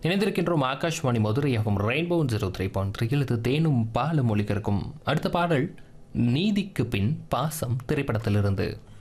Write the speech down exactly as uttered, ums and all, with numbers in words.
இணைந்திருக்கின்றோம் Akashvani Madurai FM rainbow zero three point three இது தேனும் பாலும் ஒலிக்கிறக்கும். அடுத்த பாடல் நீதிக்கு பின் பாசம் திரைப்படத்திலிருந்து.